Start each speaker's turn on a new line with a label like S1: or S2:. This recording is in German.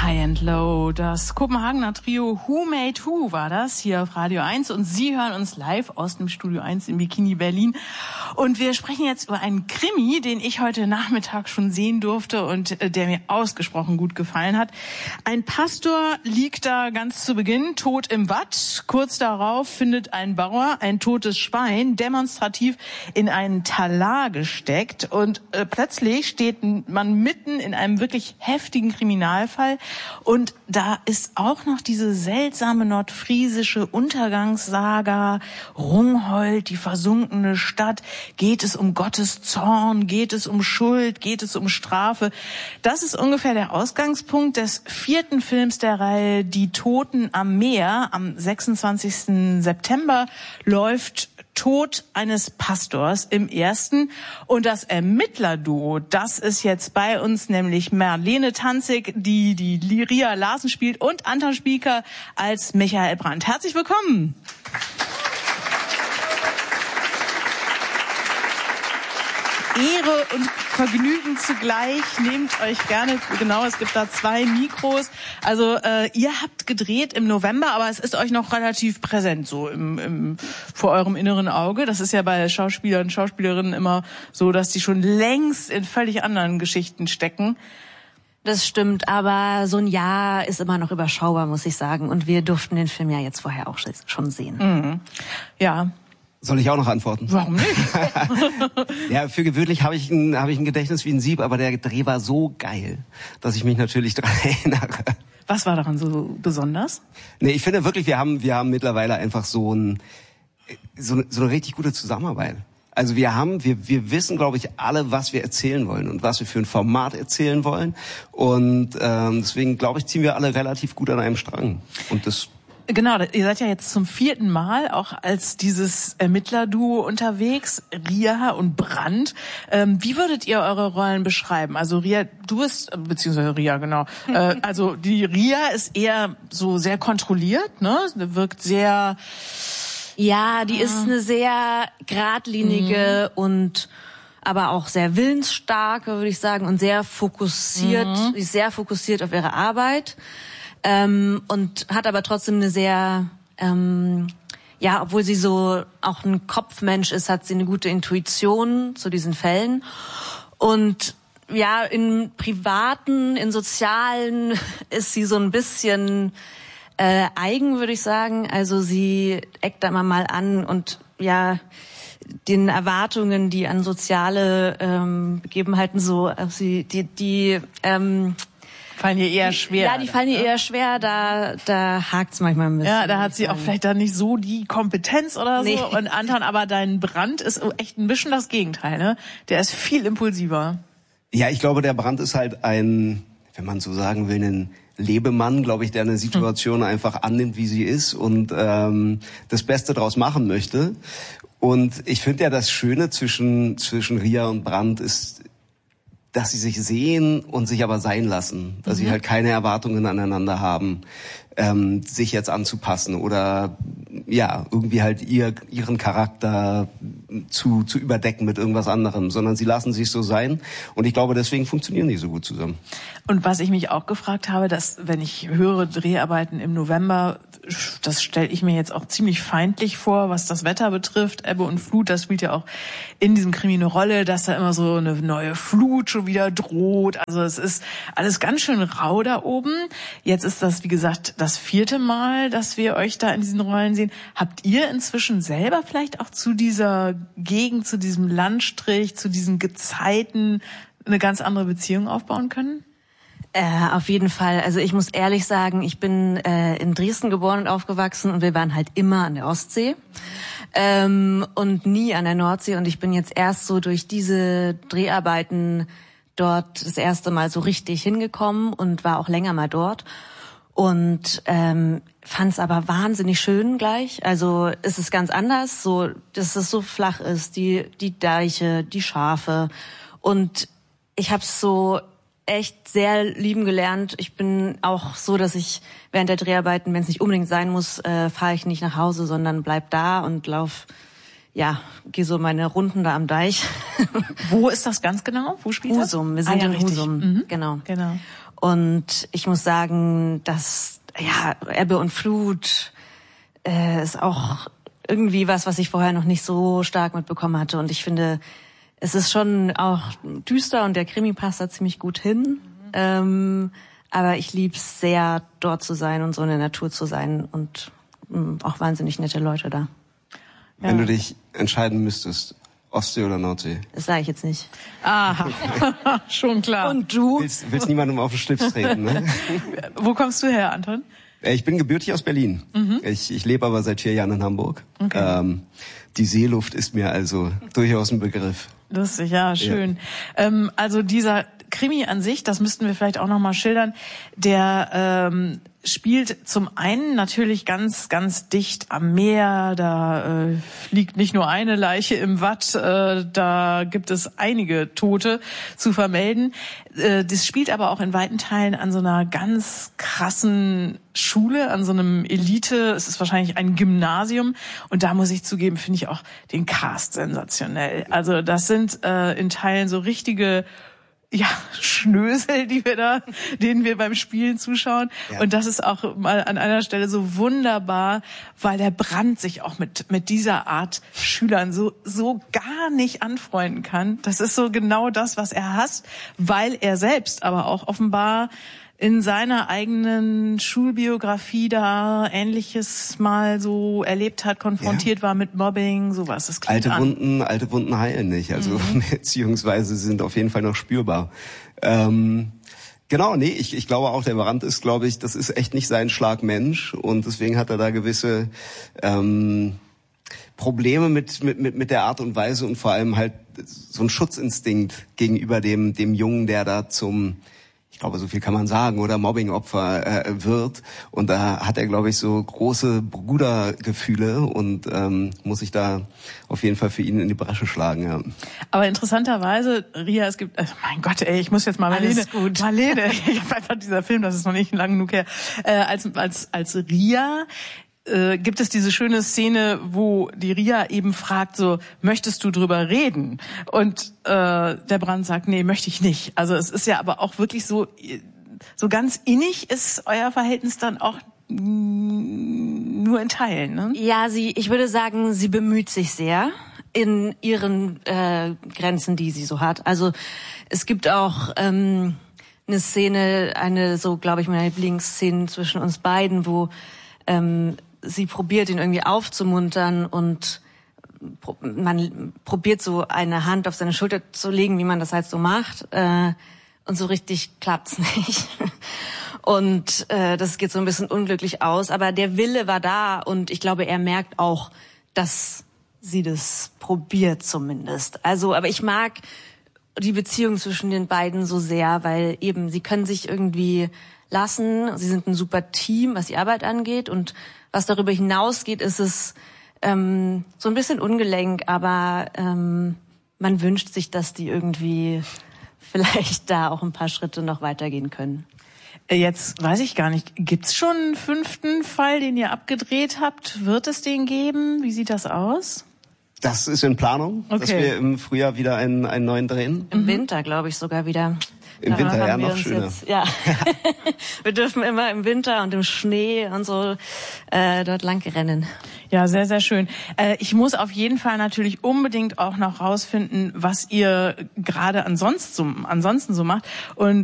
S1: High and Low, das Kopenhagener Trio Who Made Who war das hier auf Radio 1 und Sie hören uns live aus dem Studio 1 im Bikini Berlin und wir sprechen jetzt über einen Krimi, den ich heute Nachmittag schon sehen durfte und der mir ausgesprochen gut gefallen hat. Ein Pastor liegt da ganz zu Beginn tot im Watt, kurz darauf findet ein Bauer ein totes Schwein demonstrativ in einen Talar gesteckt und plötzlich steht man mitten in einem wirklich heftigen Kriminalfall. Und da ist auch noch diese seltsame nordfriesische Untergangssaga, Rungholt, die versunkene Stadt. Geht es um Gottes Zorn? Geht es um Schuld? Geht es um Strafe? Das ist ungefähr der Ausgangspunkt des 4. Films der Reihe Die Toten am Meer. Am 26. September läuft Tod eines Pastors im ersten. Und das Ermittlerduo, das ist jetzt bei uns, nämlich Marlene Tanzig, die Ria Larsen spielt, und Anton Spieker als Michael Brandt. Herzlich willkommen. Ehre und Vergnügen zugleich. Nehmt euch gerne, genau, es gibt da 2 Mikros. Also ihr habt gedreht im November, aber es ist euch noch relativ präsent so vor eurem inneren Auge. Das ist ja bei Schauspielern und Schauspielerinnen immer so, dass die schon längst in völlig anderen Geschichten stecken.
S2: Das stimmt, aber so ein Jahr ist immer noch überschaubar, muss ich sagen. Und wir durften den Film ja jetzt vorher auch schon sehen.
S1: Mhm. Ja.
S3: Soll ich auch noch antworten?
S1: Warum nicht?
S3: Ja, für gewöhnlich habe ich ein Gedächtnis wie ein Sieb, aber der Dreh war so geil, dass ich mich natürlich daran erinnere.
S1: Was war daran so besonders?
S3: Nee, ich finde wirklich, wir haben mittlerweile einfach so eine richtig gute Zusammenarbeit. Also wir wissen, glaube ich, alle, was wir erzählen wollen und was wir für ein Format erzählen wollen. Und deswegen, glaube ich, ziehen wir alle relativ gut an einem Strang. Und das...
S1: Genau, ihr seid ja jetzt zum 4. Mal auch als dieses Ermittlerduo unterwegs, Ria und Brandt. Wie würdet ihr eure Rollen beschreiben? Also Ria, du bist, beziehungsweise Ria, genau. Also die Ria ist eher so sehr kontrolliert, ne? Wirkt sehr...
S2: Ja, die ist eine sehr geradlinige und aber auch sehr willensstarke, würde ich sagen, und sehr fokussiert. Sie ist sehr fokussiert auf ihre Arbeit. Und hat aber trotzdem eine sehr, obwohl sie so auch ein Kopfmensch ist, hat sie eine gute Intuition zu diesen Fällen. Und ja, in privaten, in sozialen ist sie so ein bisschen eigen, würde ich sagen. Also sie eckt da immer mal an und ja, den Erwartungen, die an soziale Begebenheiten so,
S1: fallen ihr eher schwer.
S2: Ja, die fallen ihr eher schwer, da hakt's manchmal ein bisschen.
S1: Ja, da hat sie auch vielleicht dann nicht so die Kompetenz oder so. Nee. Und Anton, aber dein Brandt ist echt ein bisschen das Gegenteil, ne? Der ist viel impulsiver.
S3: Ja, ich glaube, der Brandt ist halt ein, wenn man so sagen will, ein Lebemann, glaube ich, der eine Situation einfach annimmt, wie sie ist und das Beste draus machen möchte. Und ich finde ja, das Schöne zwischen Ria und Brandt ist, dass sie sich sehen und sich aber sein lassen, dass sie halt keine Erwartungen aneinander haben, sich jetzt anzupassen oder ja irgendwie halt ihren Charakter zu überdecken mit irgendwas anderem, sondern sie lassen sich so sein und ich glaube, deswegen funktionieren die so gut zusammen.
S1: Und was ich mich auch gefragt habe, dass wenn ich höre Dreharbeiten im November, das stelle ich mir jetzt auch ziemlich feindlich vor, was das Wetter betrifft, Ebbe und Flut, das spielt ja auch in diesem Krimi eine Rolle, dass da immer so eine neue Flut schon wieder droht, also es ist alles ganz schön rau da oben. Jetzt ist das, wie gesagt, das 4. Mal, dass wir euch da in diesen Rollen sehen. Habt ihr inzwischen selber vielleicht auch zu dieser Gegend, zu diesem Landstrich, zu diesen Gezeiten eine ganz andere Beziehung aufbauen können?
S2: Auf jeden Fall. Also ich muss ehrlich sagen, ich bin in Dresden geboren und aufgewachsen und wir waren halt immer an der Ostsee und nie an der Nordsee. Und ich bin jetzt erst so durch diese Dreharbeiten dort das erste Mal so richtig hingekommen und war auch länger mal dort. Und fand es aber wahnsinnig schön gleich. Also es ist ganz anders, so dass es so flach ist, die Deiche, die Schafe. Und ich habe es so echt sehr lieben gelernt. Ich bin auch so, dass ich während der Dreharbeiten, wenn es nicht unbedingt sein muss, fahre ich nicht nach Hause, sondern bleib da und lauf gehe so meine Runden da am Deich.
S1: Wo ist das ganz genau? Wo spielt das?
S2: Husum, wir sind in Husum. Genau. Und ich muss sagen, dass Ebbe und Flut ist auch irgendwie was ich vorher noch nicht so stark mitbekommen hatte. Und ich finde, es ist schon auch düster und der Krimi passt da ziemlich gut hin. Aber ich lieb's sehr, dort zu sein und so in der Natur zu sein und auch wahnsinnig nette Leute da.
S3: Wenn du dich entscheiden müsstest, Ostsee oder Nordsee?
S2: Das sage ich jetzt nicht.
S1: Aha, schon klar.
S2: Und du?
S3: Willst niemandem auf den Schlips treten, ne?
S1: Wo kommst du her, Anton?
S3: Ich bin gebürtig aus Berlin. Ich lebe aber seit 4 Jahren in Hamburg.
S1: Okay.
S3: Die Seeluft ist mir also durchaus ein Begriff.
S1: Lustig, ja, schön. Ja. Also dieser Krimi an sich, das müssten wir vielleicht auch noch mal schildern, der spielt zum einen natürlich ganz, ganz dicht am Meer. Da liegt nicht nur eine Leiche im Watt, da gibt es einige Tote zu vermelden. Das spielt aber auch in weiten Teilen an so einer ganz krassen Schule, an so einem Elite. Es ist wahrscheinlich ein Gymnasium. Und da muss ich zugeben, finde ich auch den Cast sensationell. Also das sind in Teilen so richtige Schnösel, denen wir beim Spielen zuschauen. Ja. Und das ist auch mal an einer Stelle so wunderbar, weil der Brandt sich auch mit dieser Art Schülern so gar nicht anfreunden kann. Das ist so genau das, was er hasst, weil er selbst aber auch offenbar in seiner eigenen Schulbiografie da Ähnliches mal so erlebt hat, konfrontiert war mit Mobbing, sowas. Das klingt
S3: alte Wunden heilen nicht, also beziehungsweise sind auf jeden Fall noch spürbar. Genau, nee, ich glaube auch, der Brandt ist, das ist echt nicht sein Schlag Mensch und deswegen hat er da gewisse Probleme mit der Art und Weise und vor allem halt so ein Schutzinstinkt gegenüber dem Jungen, der da ich glaube, so viel kann man sagen, oder Mobbingopfer wird. Und da hat er, glaube ich, so große Brudergefühle und muss sich da auf jeden Fall für ihn in die Bresche schlagen. Ja.
S1: Aber interessanterweise, Ria, es gibt, mein Gott, ich muss jetzt mal Marlene, ich habe einfach dieser Film, das ist noch nicht lang genug her, als Ria gibt es diese schöne Szene, wo die Ria eben fragt, so, möchtest du drüber reden? Und der Brandt sagt, nee, möchte ich nicht. Also es ist ja aber auch wirklich so ganz innig ist euer Verhältnis dann auch nur in Teilen, ne?
S2: Ja, ich würde sagen, sie bemüht sich sehr in ihren Grenzen, die sie so hat. Also es gibt auch eine Szene, glaube ich, meine Lieblingsszene zwischen uns beiden, wo sie probiert, ihn irgendwie aufzumuntern und man probiert so eine Hand auf seine Schulter zu legen, wie man das halt so macht. Und so richtig klappt's nicht. Und das geht so ein bisschen unglücklich aus. Aber der Wille war da und ich glaube, er merkt auch, dass sie das probiert zumindest. Also, aber ich mag die Beziehung zwischen den beiden so sehr, weil eben sie können sich irgendwie lassen. Sie sind ein super Team, was die Arbeit angeht. Und was darüber hinausgeht, ist es so ein bisschen ungelenk, aber man wünscht sich, dass die irgendwie vielleicht da auch ein paar Schritte noch weitergehen können.
S1: Jetzt weiß ich gar nicht, gibt's schon einen 5. Fall, den ihr abgedreht habt? Wird es den geben? Wie sieht das aus?
S3: Das ist in Planung, dass wir im Frühjahr wieder einen neuen drehen.
S2: Im Winter, glaube ich, sogar wieder.
S3: Im Winter ja noch schöner.
S2: Wir dürfen immer im Winter und im Schnee und so dort lang rennen.
S1: Ja, sehr, sehr schön. Ich muss auf jeden Fall natürlich unbedingt auch noch rausfinden, was ihr gerade ansonsten so macht. Und